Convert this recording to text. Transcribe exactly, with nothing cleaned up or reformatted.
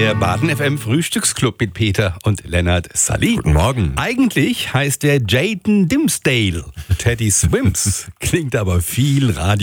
Der Baden F M Frühstücksclub mit Peter und Lennart Sally. Guten Morgen. Eigentlich heißt der Jaden Dimsdale. Teddy Swims. Klingt aber viel Radio.